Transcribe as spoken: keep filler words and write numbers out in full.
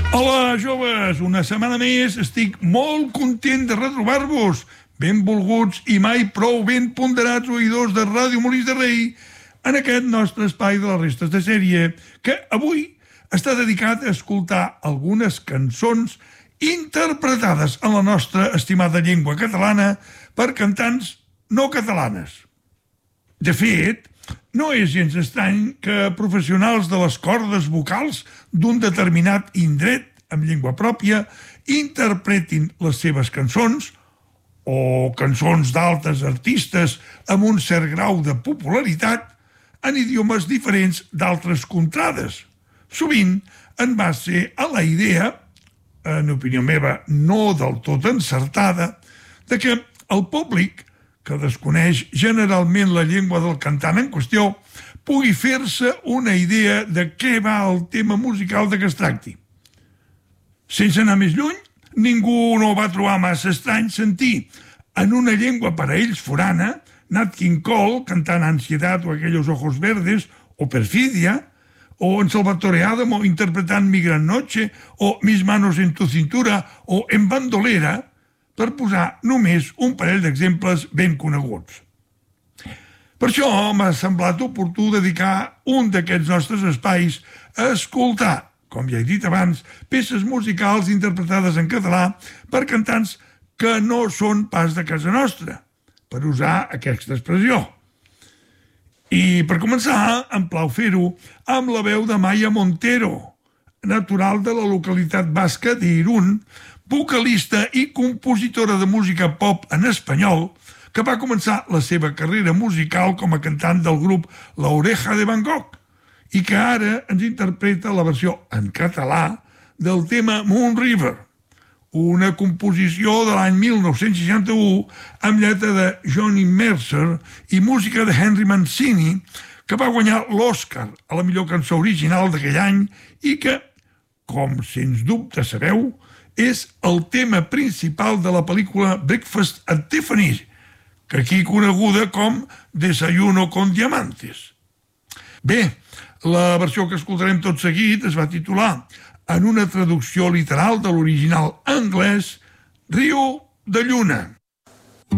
Hola, joves! Una setmana més estic molt content de retrobar-vos, benvolguts i mai prou ben ponderats oïdors de Ràdio Molins de Rei, en aquest nostre espai de les restes de sèrie, que avui està dedicat a escoltar algunes cançons interpretades en la nostra estimada llengua catalana per cantants no catalanes. De fet, no és gens estrany que professionals de les cordes vocals d'un determinat indret amb llengua pròpia interpretin les seves cançons o cançons d'altres artistes amb un cert grau de popularitat en idiomes diferents d'altres contrades, sovint en base a la idea, en opinió meva no del tot encertada, de que el públic, que desconeix generalment la llengua del cantant en qüestió, pugui fer-se una idea de què va el tema musical de què es tracti. Sense anar més lluny, ningú no va trobar massa estrany sentir en una llengua per a ells forana Nat King Cole cantant Ansiedad o Aquellos Ojos Verdes o Perfidia, o en Salvatore Adamo interpretant Mi Gran Noche o Mis Manos en tu Cintura o En Bandolera, per posar només un parell d'exemples ben coneguts. Per això m'ha semblat oportú dedicar un d'aquests nostres espais a escoltar, com ja he dit abans, peces musicals interpretades en català per cantants que no són pas de casa nostra, per usar aquesta expressió. I per començar, em plau fer-ho amb la veu de Maya Montero, natural de la localitat basca d'Irún, vocalista i compositora de música pop en espanyol, que va començar la seva carrera musical com a cantant del grup La Oreja de Van Gogh i que ara ens interpreta la versió en català del tema Moon River, una composició de l'any mil nou-cents seixanta-u amb lletra de Johnny Mercer i música de Henry Mancini, que va guanyar l'Oscar a la millor cançó original d'aquell any i que, com sens dubte sabeu, és el tema principal de la pel·lícula Breakfast at Tiffany's, que aquí coneguda com Desayuno con Diamantes. Bé, la versió que escoltarem tot seguit es va titular, en una traducció literal de l'original anglès, Riu de Lluna.